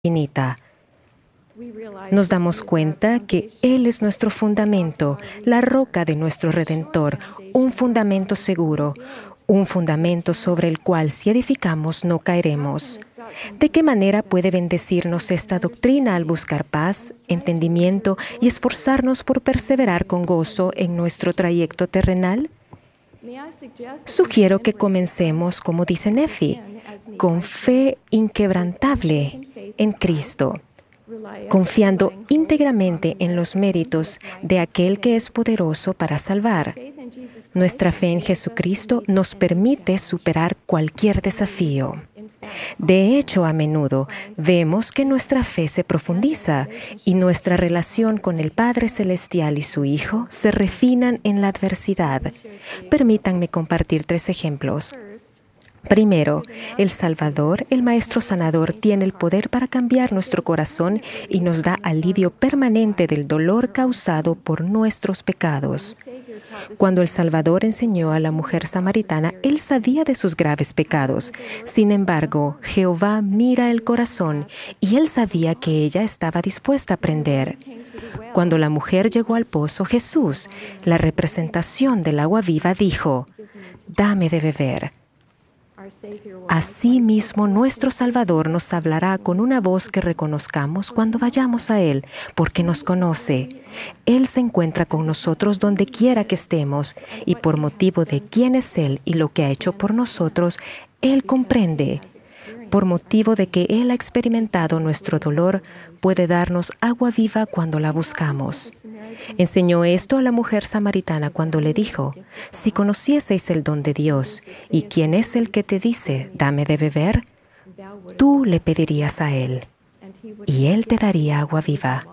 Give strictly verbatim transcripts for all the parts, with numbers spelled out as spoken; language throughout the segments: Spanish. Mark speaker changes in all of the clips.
Speaker 1: infinita. Nos damos cuenta que Él es nuestro fundamento, la roca de nuestro Redentor, un fundamento seguro, un fundamento sobre el cual si edificamos no caeremos. ¿De qué manera puede bendecirnos esta doctrina al buscar paz, entendimiento y esforzarnos por perseverar con gozo en nuestro trayecto terrenal? Sugiero que comencemos, como dice Nefi, con fe inquebrantable en Cristo, confiando íntegramente en los méritos de aquel que es poderoso para salvar. Nuestra fe en Jesucristo nos permite superar cualquier desafío. De hecho, a menudo vemos que nuestra fe se profundiza y nuestra relación con el Padre Celestial y su Hijo se refinan en la adversidad. Permítanme compartir tres ejemplos. Primero, el Salvador, el Maestro Sanador, tiene el poder para cambiar nuestro corazón y nos da alivio permanente del dolor causado por nuestros pecados. Cuando el Salvador enseñó a la mujer samaritana, Él sabía de sus graves pecados. Sin embargo, Jehová mira el corazón y Él sabía que ella estaba dispuesta a aprender. Cuando la mujer llegó al pozo, Jesús, la representación del agua viva, dijo: «Dame de beber». Asimismo, nuestro Salvador nos hablará con una voz que reconozcamos cuando vayamos a Él, porque nos conoce. Él se encuentra con nosotros donde quiera que estemos, y por motivo de quién es Él y lo que ha hecho por nosotros, Él comprende. Por motivo de que Él ha experimentado nuestro dolor, puede darnos agua viva cuando la buscamos. Enseñó esto a la mujer samaritana cuando le dijo: «Si conocieseis el don de Dios, y quién es el que te dice, dame de beber, tú le pedirías a Él, y Él te daría agua viva».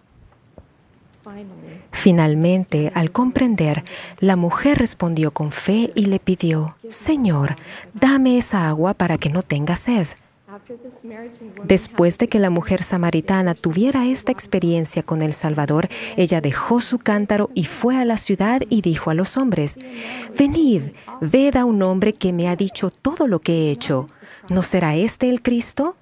Speaker 1: Finalmente, al comprender, la mujer respondió con fe y le pidió: «Señor, dame esa agua para que no tenga sed». Después de que la mujer samaritana tuviera esta experiencia con el Salvador, ella dejó su cántaro y fue a la ciudad y dijo a los hombres: «Venid, ved a un hombre que me ha dicho todo lo que he hecho. ¿No será este el Cristo?».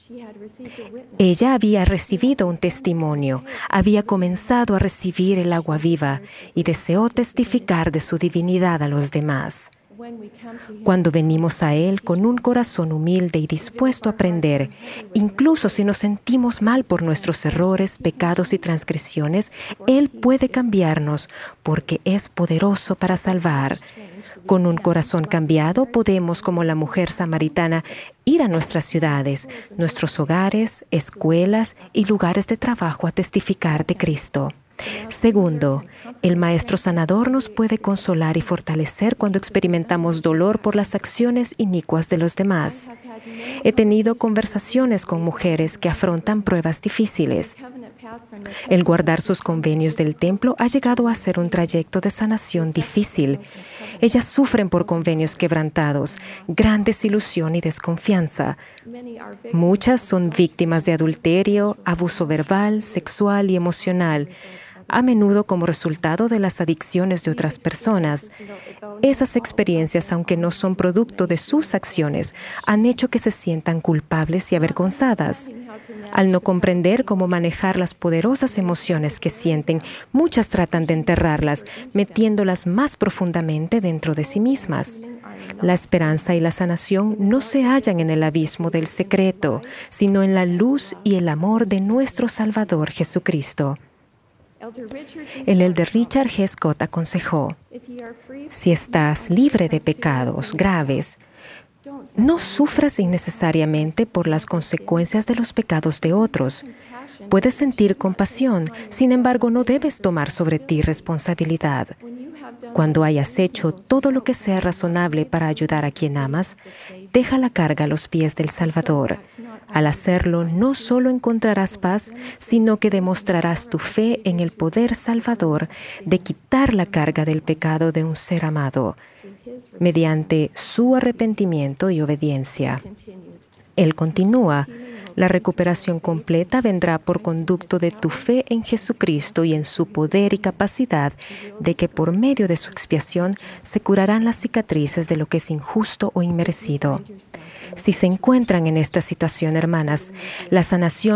Speaker 1: Ella había recibido un testimonio, había comenzado a recibir el agua viva y deseó testificar de su divinidad a los demás. Cuando venimos a Él con un corazón humilde y dispuesto a aprender, incluso si nos sentimos mal por nuestros errores, pecados y transgresiones, Él puede cambiarnos porque es poderoso para salvar. Con un corazón cambiado podemos, como la mujer samaritana, ir a nuestras ciudades, nuestros hogares, escuelas y lugares de trabajo a testificar de Cristo. Segundo, el Maestro Sanador nos puede consolar y fortalecer cuando experimentamos dolor por las acciones inicuas de los demás. He tenido conversaciones con mujeres que afrontan pruebas difíciles. El guardar sus convenios del templo ha llegado a ser un trayecto de sanación difícil. Ellas sufren por convenios quebrantados, gran desilusión y desconfianza. Muchas son víctimas de adulterio, abuso verbal, sexual y emocional, a menudo como resultado de las adicciones de otras personas. Esas experiencias, aunque no son producto de sus acciones, han hecho que se sientan culpables y avergonzadas. Al no comprender cómo manejar las poderosas emociones que sienten, muchas tratan de enterrarlas, metiéndolas más profundamente dentro de sí mismas. La esperanza y la sanación no se hallan en el abismo del secreto, sino en la luz y el amor de nuestro Salvador Jesucristo. El elder Richard G. Scott aconsejó: «Si estás libre de pecados graves, no sufras innecesariamente por las consecuencias de los pecados de otros. Puedes sentir compasión, sin embargo, no debes tomar sobre ti responsabilidad. Cuando hayas hecho todo lo que sea razonable para ayudar a quien amas, deja la carga a los pies del Salvador. Al hacerlo, no solo encontrarás paz, sino que demostrarás tu fe en el poder salvador de quitar la carga del pecado de un ser amado, mediante su arrepentimiento y obediencia». Él continúa: La recuperación completa vendrá por conducto de tu fe en Jesucristo y en su poder y capacidad de que por medio de su expiación se curarán las cicatrices de lo que es injusto o inmerecido. Si se encuentran en esta situación, hermanas, la sanación